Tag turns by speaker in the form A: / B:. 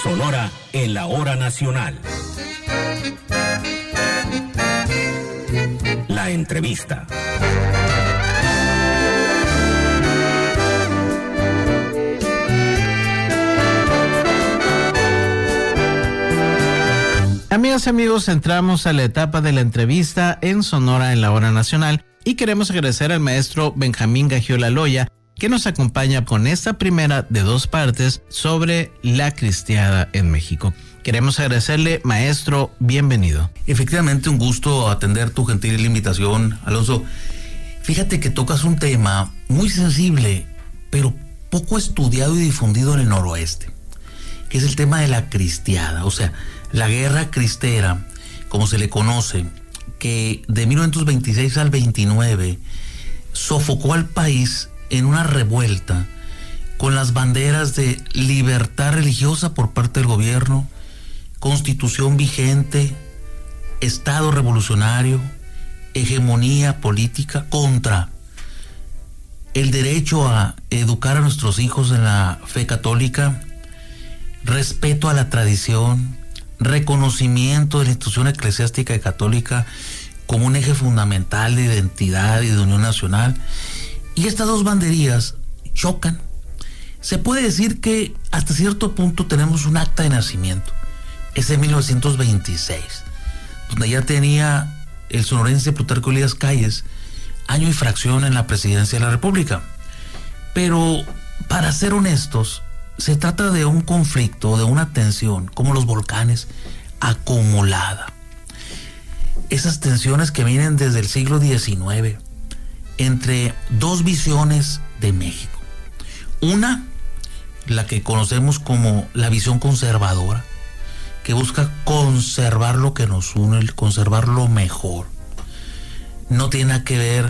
A: Sonora en la hora nacional. La entrevista.
B: Amigas y amigos, entramos a la etapa de la entrevista en Sonora en la hora nacional y queremos agradecer al maestro Benjamín Gagiola Loya, que nos acompaña con esta primera de dos partes sobre la cristiada en México. Queremos agradecerle, maestro, bienvenido.
C: Efectivamente, un gusto atender tu gentil invitación, Alonso. Fíjate que tocas un tema muy sensible, pero poco estudiado y difundido en el noroeste, que es el tema de la cristiada, o sea, la guerra cristera, como se le conoce, que de 1926 al 29 sofocó al país en una revuelta con las banderas de libertad religiosa por parte del gobierno, constitución vigente, estado revolucionario, hegemonía política contra el derecho a educar a nuestros hijos en la fe católica, respeto a la tradición, reconocimiento de la institución eclesiástica y católica como un eje fundamental de identidad y de unión nacional. Y estas dos banderías chocan. Se puede decir que hasta cierto punto tenemos un acta de nacimiento. Es de 1926, donde ya tenía el sonorense Plutarco Elías Calles año y fracción en la presidencia de la República. Pero, para ser honestos, se trata de un conflicto, de una tensión, como los volcanes, acumulada. Esas tensiones que vienen desde el siglo XIX, entre dos visiones de México. Una, la que conocemos como la visión conservadora, que busca conservar lo que nos une, conservar lo mejor. No tiene nada que ver